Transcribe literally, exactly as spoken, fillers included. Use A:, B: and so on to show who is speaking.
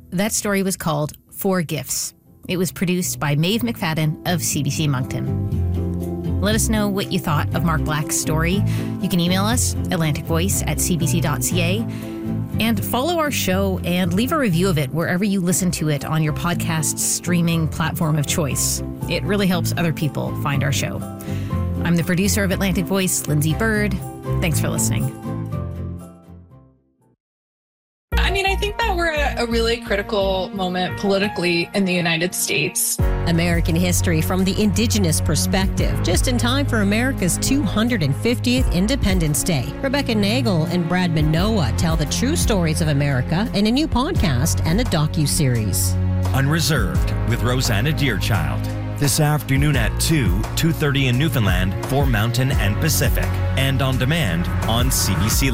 A: That story was called Four Gifts. It was produced by Maeve McFadden of C B C Moncton. Let us know what you thought of Mark Black's story. You can email us, atlantic voice at c b c dot c a, and follow our show and leave a review of it wherever you listen to it on your podcast streaming platform of choice. It really helps other people find our show. I'm the producer of Atlantic Voice, Lindsay Bird. Thanks for listening.
B: I mean, I think that we're at a really critical moment politically in the United States.
C: American history from the Indigenous perspective, just in time for America's two hundred fiftieth Independence Day. Rebecca Nagel and Brad Manoa tell the true stories of America in a new podcast and a docu-series.
D: Unreserved with Rosanna Deerchild. This afternoon at two, two thirty in Newfoundland for Mountain and Pacific. And on demand on C B C